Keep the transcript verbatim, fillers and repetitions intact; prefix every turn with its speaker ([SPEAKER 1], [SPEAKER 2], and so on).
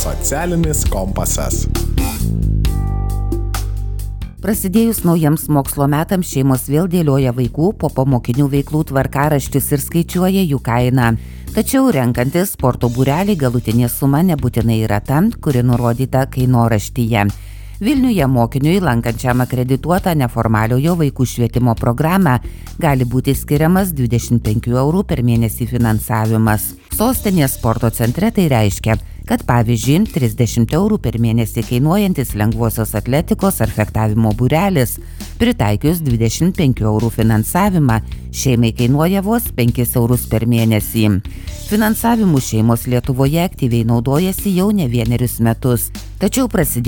[SPEAKER 1] Socialinis kompasas.
[SPEAKER 2] Prasidėjus naujiems mokslo metams šeimos vėl dėlioja vaikų popamokinių veiklų tvarkaraščius ir skaičiuoja jų kainą. Tačiau renkantis sporto būrelį galutinė suma nebūtinai yra ta, kuri nurodyta kainoraštyje. Vilniuje mokiniui lankančiam akredituotą neformaliojo vaikų švietimo programą gali būti skiriamas dvidešimt penkių eurų per mėnesį finansavimas. Sostinės sporto centre tai reiškia, kad pavyzdžiui trisdešimt eurų per mėnesį kainuojantis lengvosios atletikos ar fechtavimo būrelis, pritaikius dvidešimt penkių eurų finansavimą, šeimai kainuoja vos penkis eurus per mėnesį. Finansavimu šeimos Lietuvoje aktyviai naudojasi jau ne vienerius metus, tačiau prasidėjo